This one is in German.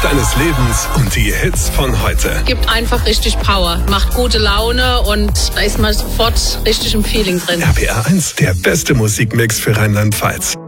deines Lebens und die Hits von heute. Gibt einfach richtig Power, macht gute Laune und da ist man sofort richtig im Feeling drin. RPR 1, der beste Musikmix für Rheinland-Pfalz.